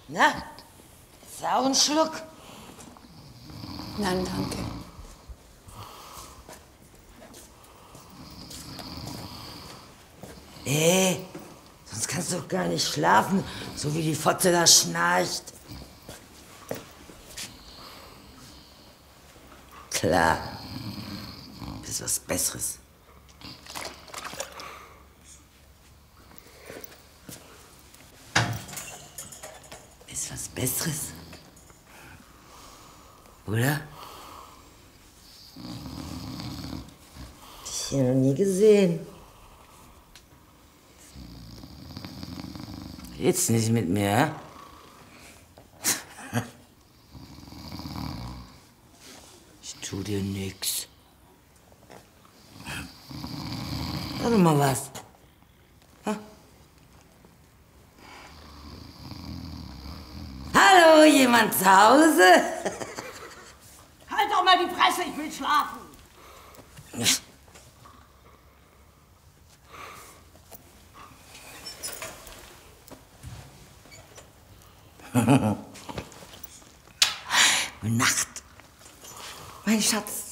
Na, ist auch ein Schluck? Nein, danke. Sonst kannst du doch gar nicht schlafen, so wie die Fotze da schnarcht. Klar, ist was Besseres. Ist was Besseres? Oder? Hab ich hier noch nie gesehen. Jetzt nicht mit mir, ja? Ich tu dir nix. Sag doch mal was. Ha? Hallo, jemand zu Hause? Halt doch mal die Fresse, ich will schlafen. Gute Nacht, mein Schatz.